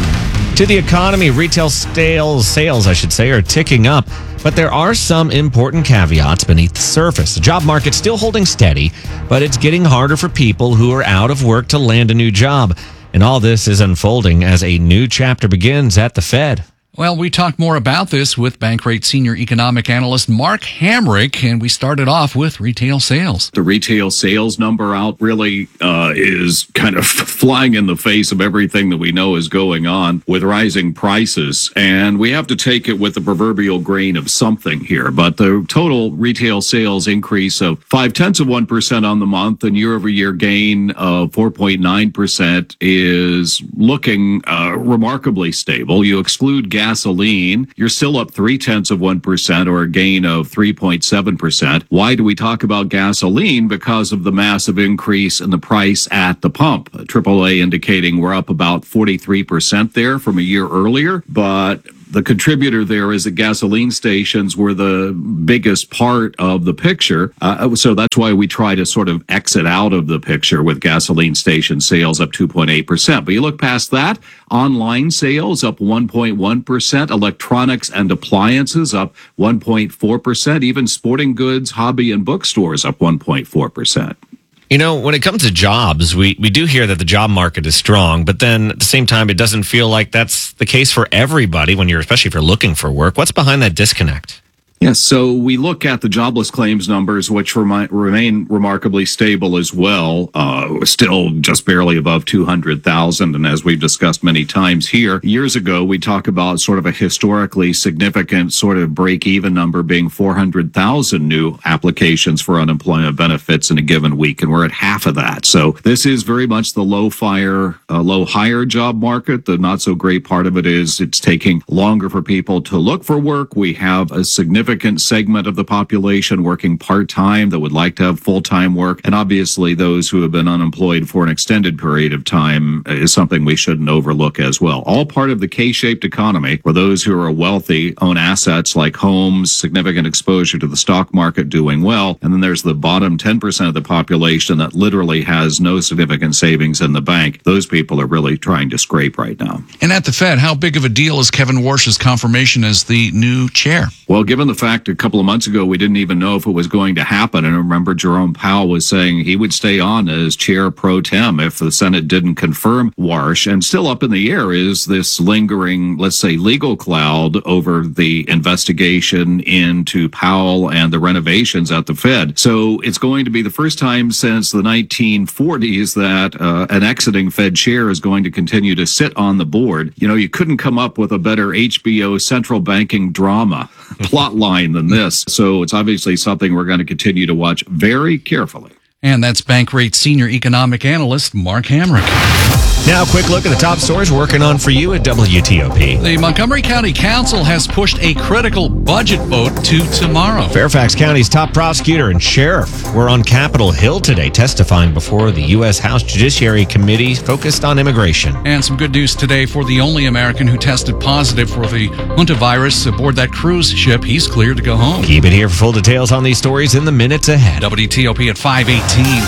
us. To the economy, retail sales, sales, I should say, are ticking up. But there are some important caveats beneath the surface. The job market's still holding steady, but it's getting harder for people who are out of work to land a new job. And all this is unfolding as a new chapter begins at the Fed. Well, we talked more about this with Bankrate senior economic analyst Mark Hamrick, and we started off with retail sales. The retail sales number out really uh, is kind of flying in the face of everything that we know is going on with rising prices, and we have to take it with the proverbial grain of something here. But the total retail sales increase of five tenths of one percent on the month and year-over-year gain of four point nine percent is looking uh, remarkably stable. You exclude gas Gasoline, you're still up three tenths of one percent or a gain of three point seven percent. Why do we talk about gasoline? Because of the massive increase in the price at the pump. triple A indicating we're up about forty-three percent there from a year earlier, but the contributor there is that gasoline stations were the biggest part of the picture. Uh, so that's why we try to sort of exit out of the picture with gasoline station sales up two point eight percent. But you look past that, online sales up one point one percent, electronics and appliances up one point four percent, even sporting goods, hobby and bookstores up one point four percent. You know, when it comes to jobs, we, we do hear that the job market is strong, but then at the same time, it doesn't feel like that's the case for everybody when you're, especially if you're looking for work. What's behind that disconnect? Yes, so we look at the jobless claims numbers, which remi- remain remarkably stable as well, uh, still just barely above two hundred thousand. And as we've discussed many times here, years ago, we talk about sort of a historically significant sort of break-even number being four hundred thousand new applications for unemployment benefits in a given week, and we're at half of that. So this is very much the low-fire, uh, low-hire job market. The not-so-great part of it is it's taking longer for people to look for work. We have a significant significant segment of the population working part-time that would like to have full-time work. And obviously those who have been unemployed for an extended period of time is something we shouldn't overlook as well. All part of the K-shaped economy where those who are wealthy own assets like homes, significant exposure to the stock market doing well. And then there's the bottom ten percent of the population that literally has no significant savings in the bank. Those people are really trying to scrape right now. And at the Fed, how big of a deal is Kevin Warsh's confirmation as the new chair? Well, given the fact a couple of months ago we didn't even know if it was going to happen, and I remember Jerome Powell was saying he would stay on as chair pro tem if the Senate didn't confirm Warsh. And still up in the air is this lingering, let's say, legal cloud over the investigation into Powell and the renovations at the Fed. So it's going to be the first time since the nineteen forties that uh, an exiting Fed chair is going to continue to sit on the board. You know, you couldn't come up with a better H B O central banking drama plot line than this. So it's obviously something we're going to continue to watch very carefully. And that's Bankrate senior economic analyst Mark Hamrick. Now, a quick look at the top stories working on for you at W T O P. The Montgomery County Council has pushed a critical budget vote to tomorrow. Fairfax County's top prosecutor and sheriff were on Capitol Hill today testifying before the U S House Judiciary Committee focused on immigration. And some good news today for the only American who tested positive for the Hunta virus aboard that cruise ship. He's cleared to go home. Keep it here for full details on these stories in the minutes ahead. W T O P at five eighteen.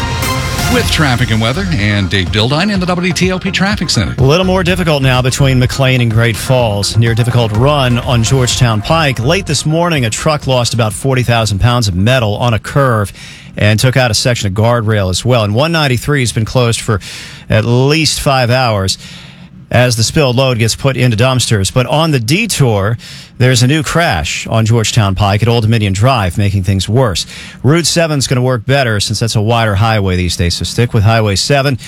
With traffic and weather, and Dave Dildine in the W T O P Traffic Center. A little more difficult now between McLean and Great Falls. Near difficult run on Georgetown Pike. Late this morning, a truck lost about forty thousand pounds of metal on a curve and took out a section of guardrail as well. And one ninety-three has been closed for at least five hours as the spilled load gets put into dumpsters. But on the detour, there's a new crash on Georgetown Pike at Old Dominion Drive, making things worse. Route seven is going to work better since that's a wider highway these days, so stick with Highway seven.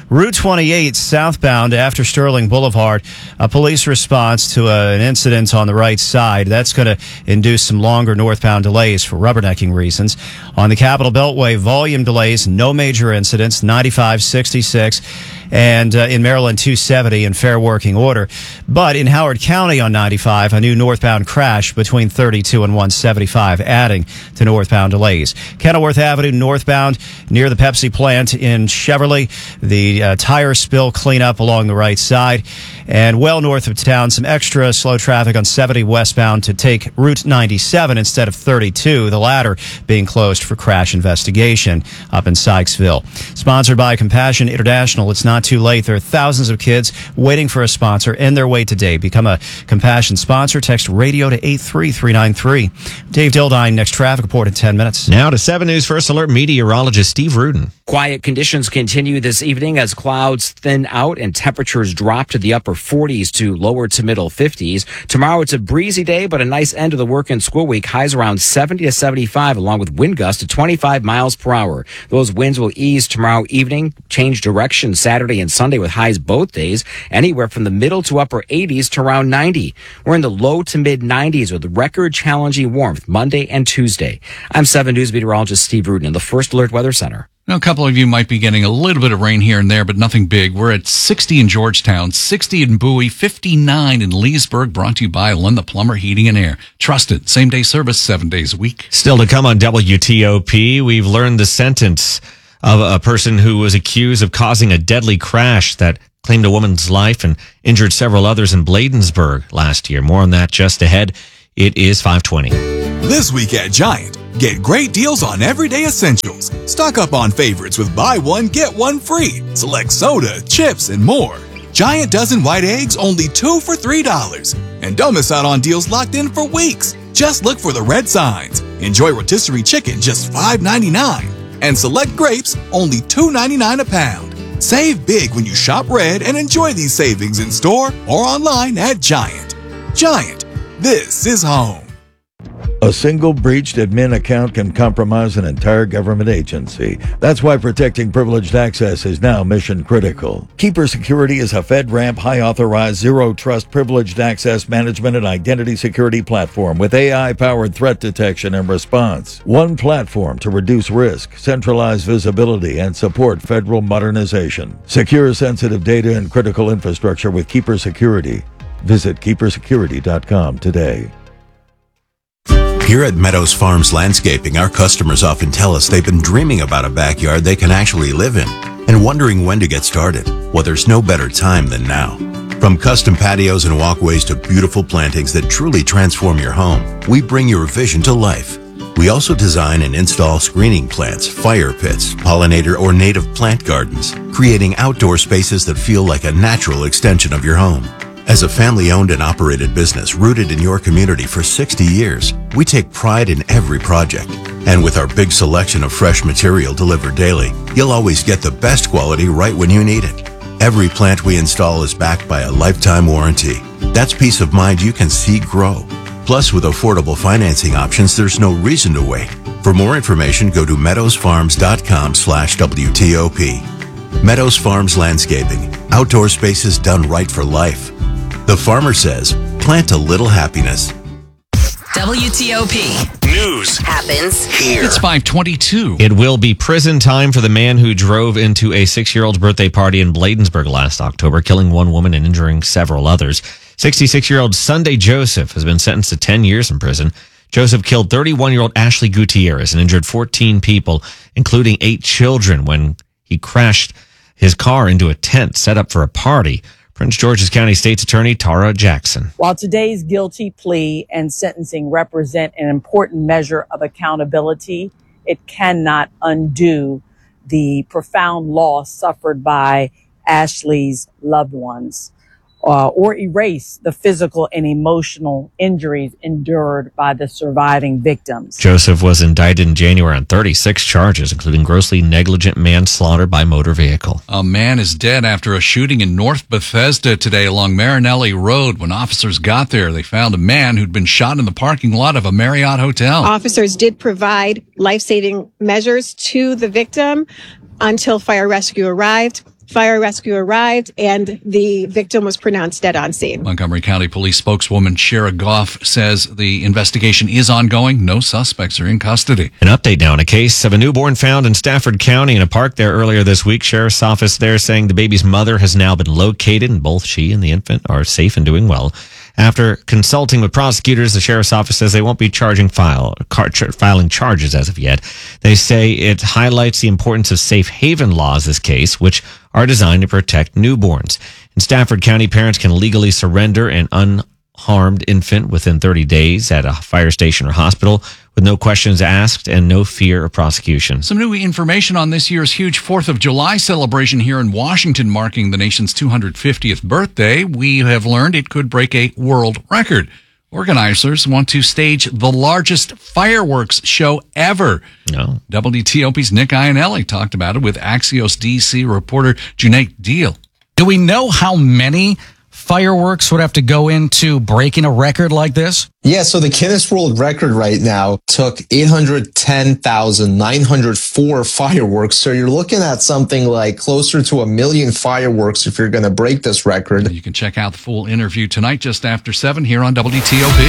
Route twenty-eight southbound after Sterling Boulevard, a police response to a, an incident on the right side. That's going to induce some longer northbound delays for rubbernecking reasons. On the Capitol Beltway, volume delays, no major incidents, ninety-five, sixty-six, and uh, in Maryland, two seventy in fair working order. But in Howard County on ninety-five, a new northbound crash between thirty-two and one seventy-five, adding to northbound delays. Kenilworth Avenue northbound near the Pepsi plant in Cheverly, the uh, tire spill cleanup along the right side. And well north of town, some extra slow traffic on seventy westbound to take Route ninety-seven instead of thirty-two, the latter being closed for crash investigation up in Sykesville. Sponsored by Compassion International, it's not too late. There are thousands of kids waiting for a sponsor and their wait today. Become a Compassion sponsor. Text radio to eight three three nine three. Dave Dildine, next traffic report in ten minutes. Now to seven News First Alert meteorologist Steve Rudin. Quiet conditions continue this evening as clouds thin out and temperatures drop to the upper forties to lower to middle fifties. Tomorrow it's a breezy day, but a nice end of the work and school week. Highs around seventy to seventy-five, along with wind gusts to twenty-five miles per hour. Those winds will ease tomorrow evening, change direction Saturday and Sunday with highs both days, anywhere from the middle to upper eighties to around ninety. We're in the low to mid nineties with record challenging warmth Monday and Tuesday. I'm seven News meteorologist Steve Rudin in the First Alert Weather Center. Now, a couple of you might be getting a little bit of rain here and there, but nothing big. We're at sixty in Georgetown, sixty in Bowie, fifty-nine in Leesburg, brought to you by Linda Plumber Heating and Air. Trusted, same-day service, seven days a week. Still to come on W T O P, we've learned the sentence of a person who was accused of causing a deadly crash that claimed a woman's life and injured several others in Bladensburg last year. More on that just ahead. It is five twenty. This week at Giant, get great deals on everyday essentials. Stock up on favorites with buy one, get one free. Select soda, chips, and more. Giant dozen white eggs, only two for three dollars. And don't miss out on deals locked in for weeks. Just look for the red signs. Enjoy rotisserie chicken, just five ninety-nine. And select grapes, only two ninety-nine a pound. Save big when you shop red and enjoy these savings in store or online at Giant. Giant, this is home. A single breached admin account can compromise an entire government agency. That's why protecting privileged access is now mission critical. Keeper Security is a FedRAMP high-authorized zero-trust privileged access management and identity security platform with A I-powered threat detection and response. One platform to reduce risk, centralize visibility, and support federal modernization. Secure sensitive data and critical infrastructure with Keeper Security. Visit keeper security dot com today. Here at Meadows Farms Landscaping, our customers often tell us they've been dreaming about a backyard they can actually live in and wondering when to get started. Well, there's no better time than now. From custom patios and walkways to beautiful plantings that truly transform your home, we bring your vision to life. We also design and install screening plants, fire pits, pollinator or native plant gardens, creating outdoor spaces that feel like a natural extension of your home. As a family-owned and operated business rooted in your community for sixty years, we take pride in every project. And with our big selection of fresh material delivered daily, you'll always get the best quality right when you need it. Every plant we install is backed by a lifetime warranty. That's peace of mind you can see grow. Plus, with affordable financing options, there's no reason to wait. For more information, go to meadowsfarms.com slash WTOP. Meadows Farms Landscaping. Outdoor spaces done right for life. The farmer says, plant a little happiness. W T O P News happens here. It's five twenty-two. It will be prison time for the man who drove into a six-year-old's birthday party in Bladensburg last October, killing one woman and injuring several others. sixty-six-year-old Sunday Joseph has been sentenced to ten years in prison. Joseph killed thirty-one-year-old Ashley Gutierrez and injured fourteen people, including eight children, when he crashed his car into a tent set up for a party. Prince George's County State's Attorney Tara Jackson. While today's guilty plea and sentencing represent an important measure of accountability, it cannot undo the profound loss suffered by Ashley's loved ones, uh, or erase the physical and emotional injuries endured by the surviving victims. Joseph was indicted in January on thirty-six charges, including grossly negligent manslaughter by motor vehicle. A man is dead after a shooting in North Bethesda today along Marinelli Road. When officers got there, they found a man who'd been shot in the parking lot of a Marriott hotel. Officers did provide life-saving measures to the victim until fire rescue arrived. Fire rescue arrived, and the victim was pronounced dead on scene. Montgomery County Police spokeswoman Shara Goff says the investigation is ongoing. No suspects are in custody. An update now on a case of a newborn found in Stafford County in a park there earlier this week. Sheriff's office there saying the baby's mother has now been located, and both she and the infant are safe and doing well. After consulting with prosecutors, the sheriff's office says they won't be charging file, car, ch- filing charges as of yet. They say it highlights the importance of safe haven laws, this case, which are designed to protect newborns. In Stafford County, parents can legally surrender an unharmed infant within thirty days at a fire station or hospital with no questions asked and no fear of prosecution. Some new information on this year's huge fourth of July celebration here in Washington, marking the nation's two hundred fiftieth birthday. We have learned it could break a world record. Organizers want to stage the largest fireworks show ever. No. W T O P's Nick Iannelli talked about it with Axios D C reporter Junaid Deal. Do we know how many fireworks would have to go into breaking a record like this? Yeah, so the Guinness World Record right now took eight hundred ten thousand nine hundred four fireworks. So you're looking at something like closer to a million fireworks if you're going to break this record. You can check out the full interview tonight just after seven here on W T O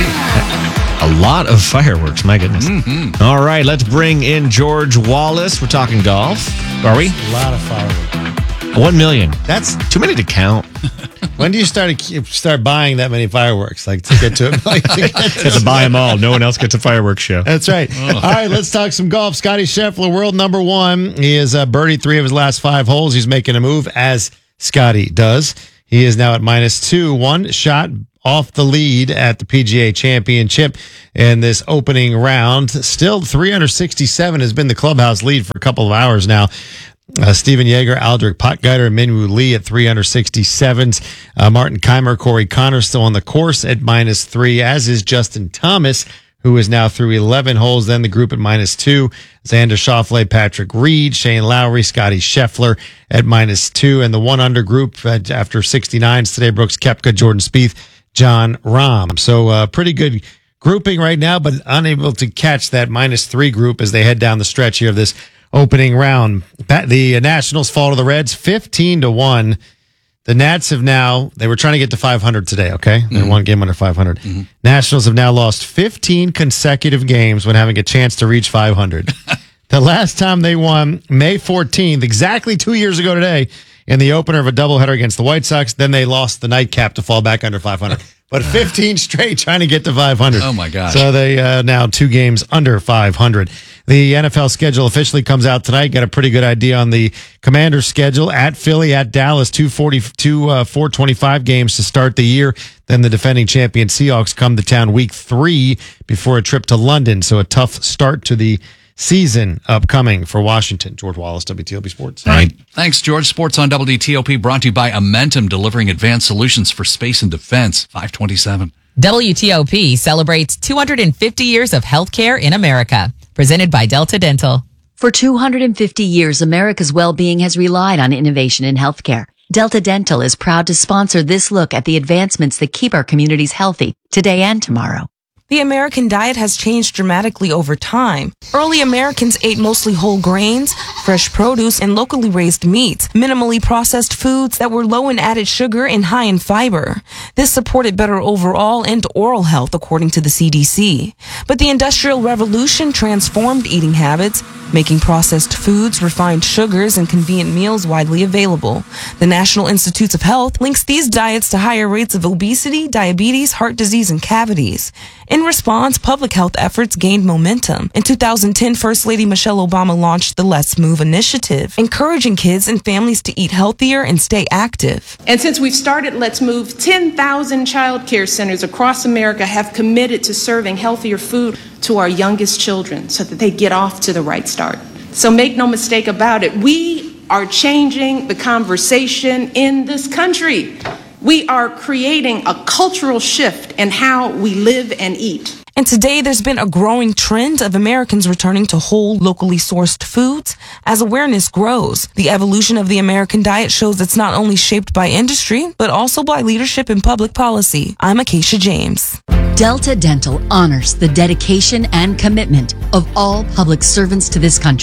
P. A lot of fireworks, my goodness. Mm-hmm. All right, let's bring in George Wallace. We're talking golf. Are we? A lot of fireworks. One million. That's too many to count. When do you start start buying that many fireworks? Like to get to it, like to get to, to buy them all. No one else gets a fireworks show. That's right. Oh. All right, let's talk some golf. Scotty Scheffler, world number one. He has uh, birdied three of his last five holes. He's making a move as Scotty does. He is now at minus two, one shot off the lead at the P G A Championship in this opening round. Still, three under sixty-seven has been the clubhouse lead for a couple of hours now. Uh, Steven Yeager, Aldrich Potgieter, and Minwoo Lee at three under sixty-sevens. Uh, Martin Keimer, Corey Connor still on the course at minus three, as is Justin Thomas, who is now through eleven holes. Then the group at minus two. Xander Schauffele, Patrick Reed, Shane Lowry, Scotty Scheffler at minus two. And the one under group uh, after sixty-nines today, Brooks Koepka, Jordan Spieth, John Rahm. So uh, pretty good grouping right now, but unable to catch that minus three group as they head down the stretch here of this opening round. The Nationals fall to the Reds fifteen to one. The Nats have now, they were trying to get to five hundred today, okay? They're mm-hmm. one game under five hundred. Mm-hmm. Nationals have now lost fifteen consecutive games when having a chance to reach five hundred. The last time they won, May fourteenth, exactly two years ago today, in the opener of a doubleheader against the White Sox. Then they lost the nightcap to fall back under five hundred. But fifteen straight trying to get to five hundred. Oh, my gosh. So they uh, now two games under five hundred. The N F L schedule officially comes out tonight. Got a pretty good idea on the Commanders' schedule. At Philly, at Dallas, two forty-two, uh, four twenty-five games to start the year. Then the defending champion Seahawks come to town week three before a trip to London. So a tough start to the season upcoming for Washington. George Wallace, W T O P Sports. All right. Thanks, George. Sports on W T O P brought to you by Amentum, delivering advanced solutions for space and defense. five twenty-seven. W T O P celebrates two hundred fifty years of healthcare in America. Presented by Delta Dental. For two hundred fifty years, America's well-being has relied on innovation in healthcare. Delta Dental is proud to sponsor this look at the advancements that keep our communities healthy today and tomorrow. The American diet has changed dramatically over time. Early Americans ate mostly whole grains, fresh produce, and locally raised meats, minimally processed foods that were low in added sugar and high in fiber. This supported better overall and oral health, according to the C D C. But the Industrial Revolution transformed eating habits, making processed foods, refined sugars, and convenient meals widely available. The National Institutes of Health links these diets to higher rates of obesity, diabetes, heart disease, and cavities. In response, public health efforts gained momentum. In two thousand ten, First Lady Michelle Obama launched the Let's Move initiative, encouraging kids and families to eat healthier and stay active. And since we've started Let's Move, ten thousand child care centers across America have committed to serving healthier food to our youngest children so that they get off to the right start. So make no mistake about it, we are changing the conversation in this country. We are creating a cultural shift in how we live and eat. And today there's been a growing trend of Americans returning to whole, locally sourced foods as awareness grows. The evolution of the American diet shows it's not only shaped by industry, but also by leadership and public policy. I'm Acacia James. Delta Dental honors the dedication and commitment of all public servants to this country.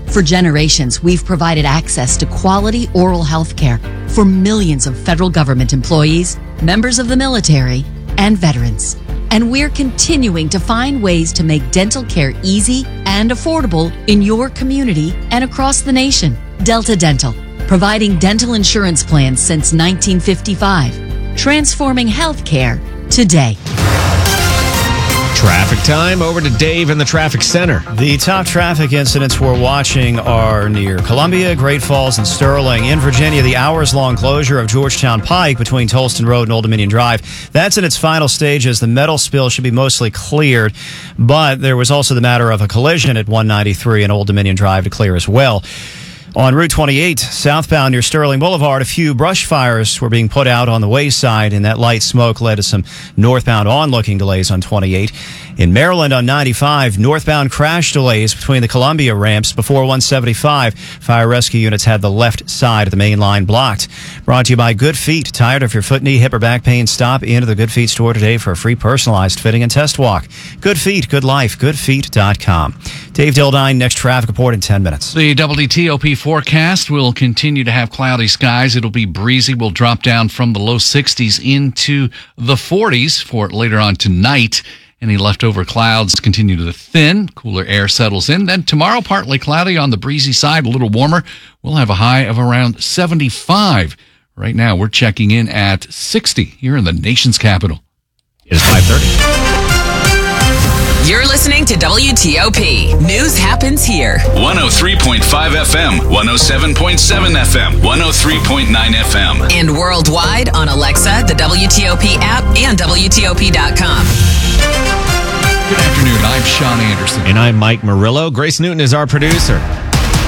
For generations, we've provided access to quality oral health care for millions of federal government employees, members of the military, and veterans. And we're continuing to find ways to make dental care easy and affordable in your community and across the nation. Delta Dental, providing dental insurance plans since nineteen fifty-five, transforming healthcare today. Traffic time. Over to Dave in the traffic center. The top traffic incidents we're watching are near Columbia, Great Falls, and Sterling. In Virginia, the hours-long closure of Georgetown Pike between Tolston Road and Old Dominion Drive. That's in its final stages. The metal spill should be mostly cleared, but there was also the matter of a collision at one ninety-three and Old Dominion Drive to clear as well. On Route twenty-eight, southbound near Sterling Boulevard, a few brush fires were being put out on the wayside, and that light smoke led to some northbound onlooking delays on twenty-eight. In Maryland on ninety-five, northbound crash delays between the Columbia ramps before one seventy-five. Fire rescue units had the left side of the main line blocked. Brought to you by Good Feet. Tired of your foot, knee, hip, or back pain? Stop into the Good Feet store today for a free personalized fitting and test walk. Good Feet, good life, good feet dot com. Dave Dildine, next traffic report in ten minutes. The W T O P forecast will continue to have cloudy skies. It'll be breezy. We'll drop down from the low sixties into the forties for later on tonight. Any leftover clouds continue to thin. Cooler air settles in. Then tomorrow, partly cloudy on the breezy side, a little warmer. We'll have a high of around seventy-five. Right now, we're checking in at sixty here in the nation's capital. It is five thirty. You're listening to W T O P. News happens here. one oh three point five F M, one oh seven point seven F M, one oh three point nine F M. And worldwide on Alexa, the W T O P app, and W T O P dot com. Good afternoon. I'm Sean Anderson. And I'm Mike Murillo. Grace Newton is our producer.